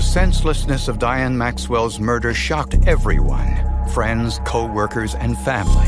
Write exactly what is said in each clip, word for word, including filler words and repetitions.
senselessness of Diane Maxwell's murder shocked everyone, friends, co-workers, and family.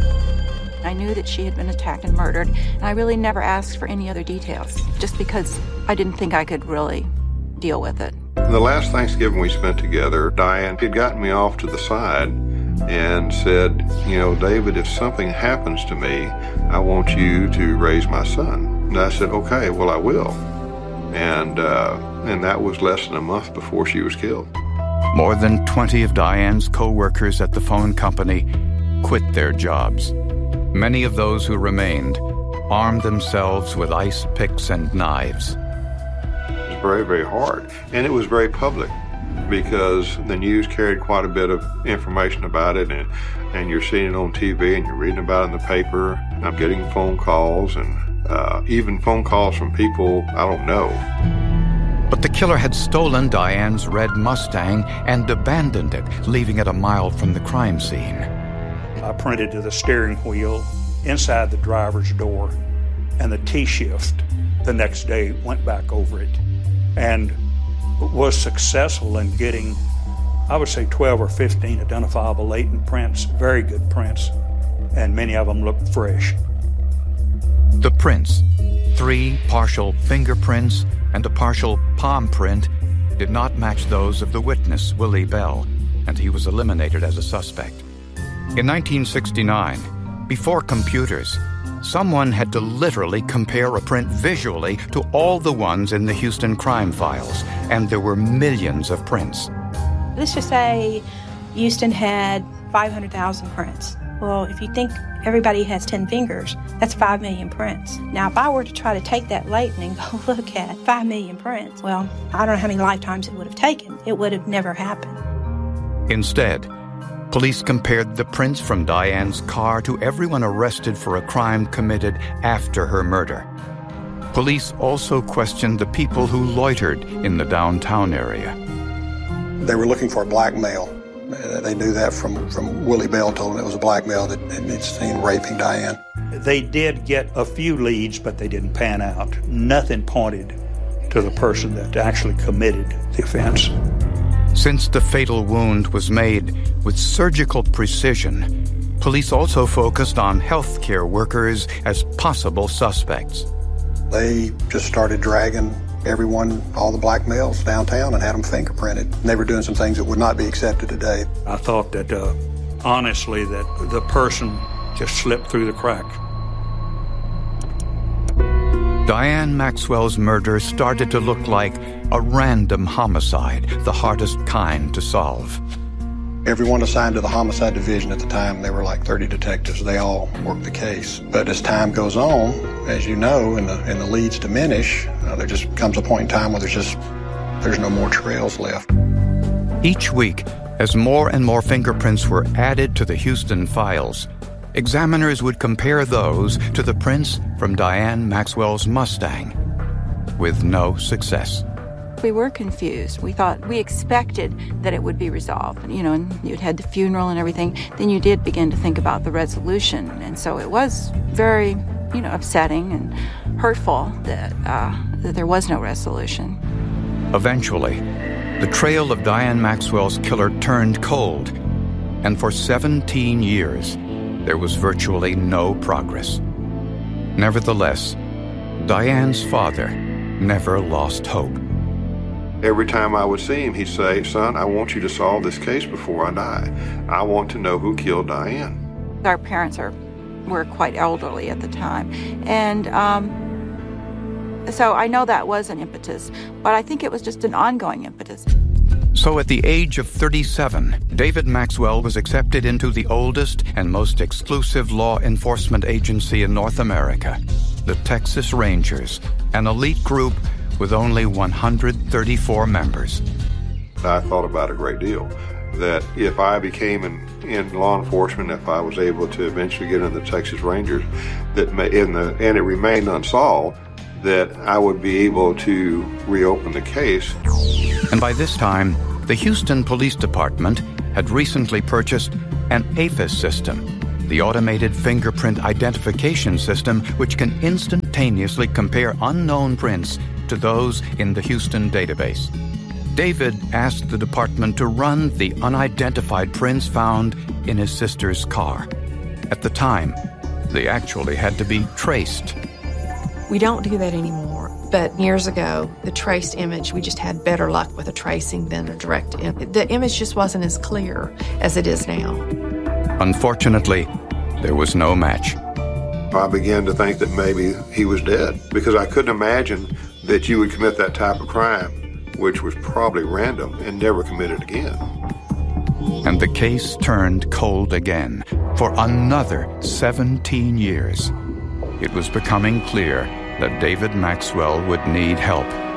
I knew that she had been attacked and murdered, and I really never asked for any other details, just because I didn't think I could really deal with it. The last Thanksgiving we spent together, Diane had gotten me off to the side and said, you know, David, if something happens to me, I want you to raise my son. And I said, okay, well, I will. And, uh, and that was less than a month before she was killed. More than twenty of Diane's co-workers at the phone company quit their jobs. Many of those who remained armed themselves with ice picks and knives. It was very, very hard. And it was very public because the news carried quite a bit of information about it, and, and you're seeing it on T V and you're reading about it in the paper. I'm getting phone calls and uh, even phone calls from people I don't know. But the killer had stolen Diane's red Mustang and abandoned it, leaving it a mile from the crime scene. I printed to the steering wheel inside the driver's door, and the T-shift the next day went back over it and was successful in getting, I would say, twelve or fifteen identifiable latent prints, very good prints, and many of them looked fresh. The prints, three partial fingerprints and a partial palm print, did not match those of the witness, Willie Bell, and he was eliminated as a suspect. In nineteen sixty-nine, before computers, someone had to literally compare a print visually to all the ones in the Houston crime files, and there were millions of prints. Let's just say Houston had five hundred thousand prints. Well, if you think everybody has ten fingers, that's five million prints. Now, if I were to try to take that latent and go look at five million prints, well, I don't know how many lifetimes it would have taken. It would have never happened. Instead, police compared the prints from Diane's car to everyone arrested for a crime committed after her murder. Police also questioned the people who loitered in the downtown area. They were looking for a black male. Uh, they knew that from, from Willie Bell told them it was a black male that had seen raping Diane. They did get a few leads, but they didn't pan out. Nothing pointed to the person that actually committed the offense. Since the fatal wound was made with surgical precision, police also focused on healthcare workers as possible suspects. They just started dragging everyone, all the black males downtown, and had them fingerprinted. And they were doing some things that would not be accepted today. I thought that, uh, honestly, that the person just slipped through the crack. Diane Maxwell's murder started to look like a random homicide, the hardest kind to solve. Everyone assigned to the homicide division at the time, there were like thirty detectives. They all worked the case. But as time goes on, as you know, and the, and the leads diminish, uh, there just comes a point in time where there's just, there's no more trails left. Each week, as more and more fingerprints were added to the Houston files, examiners would compare those to the prints from Diane Maxwell's Mustang, with no success. We were confused. We thought, we expected that it would be resolved. You know, and you'd had the funeral and everything. Then you did begin to think about the resolution. And so it was very, you know, upsetting and hurtful that, uh, that there was no resolution. Eventually, the trail of Diane Maxwell's killer turned cold. And for seventeen years, there was virtually no progress. Nevertheless, Diane's father never lost hope. Every time I would see him, he'd say, son, I want you to solve this case before I die. I want to know who killed Diane. Our parents are were quite elderly at the time. And um, so I know that was an impetus, but I think it was just an ongoing impetus. So at the age of thirty-seven, David Maxwell was accepted into the oldest and most exclusive law enforcement agency in North America, the Texas Rangers, an elite group with only one hundred thirty-four members. I thought about a great deal, that if I became in, in law enforcement, if I was able to eventually get into the Texas Rangers, that may, in the, and it remained unsolved, that I would be able to reopen the case. And by this time, the Houston Police Department had recently purchased an AFIS system, the Automated Fingerprint Identification System, which can instantaneously compare unknown prints to those in the Houston database. David asked the department to run the unidentified prints found in his sister's car. At the time, they actually had to be traced. We don't do that anymore, but years ago, the traced image, we just had better luck with a tracing than a direct image. The image just wasn't as clear as it is now. Unfortunately, there was no match. I began to think that maybe he was dead, because I couldn't imagine that you would commit that type of crime, which was probably random, and never commit it again. And the case turned cold again for another seventeen years. It was becoming clear that David Maxwell would need help.